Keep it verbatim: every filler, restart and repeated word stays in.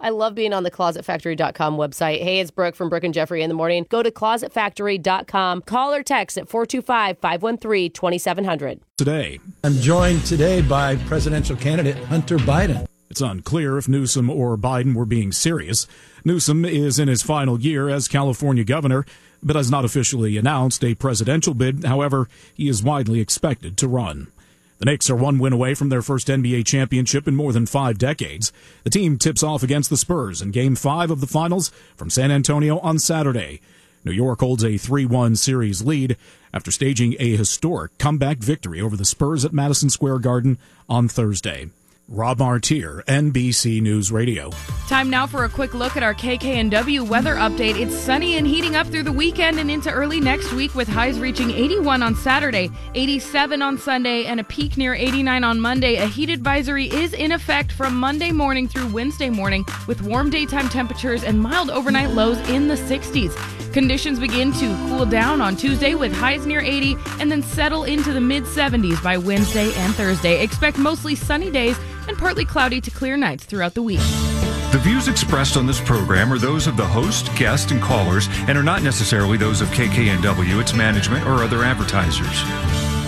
I love being on the closet factory dot com website. Hey, it's Brooke from Brooke and Jeffrey in the morning. Go to closet factory dot com. Call or text at four two five, five one three, two seven zero zero. Today, I'm joined today by presidential candidate Hunter Biden. It's unclear if Newsom or Biden were being serious. Newsom is in his final year as California governor, but has not officially announced a presidential bid. However, he is widely expected to run. The Knicks are one win away from their first N B A championship in more than five decades. The team tips off against the Spurs in Game five of the Finals from San Antonio on Saturday. New York holds a three one series lead after staging a historic comeback victory over the Spurs at Madison Square Garden on Thursday. Rob Martier, N B C News Radio. Time now for a quick look at our K K N W weather update. It's sunny and heating up through the weekend and into early next week, with highs reaching eighty-one on Saturday, eighty-seven on Sunday, and a peak near eighty-nine on Monday. A heat advisory is in effect from Monday morning through Wednesday morning, with warm daytime temperatures and mild overnight lows in the sixties. Conditions begin to cool down on Tuesday with highs near eighty and then settle into the mid seventies by Wednesday and Thursday. Expect mostly sunny days and partly cloudy to clear nights throughout the week. The views expressed on this program are those of the host, guest, and callers and are not necessarily those of K K N W, its management, or other advertisers.